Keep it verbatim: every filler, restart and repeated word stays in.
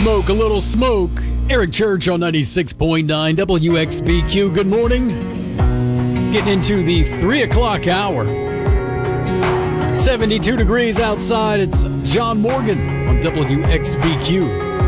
Smoke, a little smoke. Eric Church on ninety-six point nine W X B Q. Good morning. Getting into the three o'clock hour. seventy-two degrees outside. It's John Morgan on W X B Q.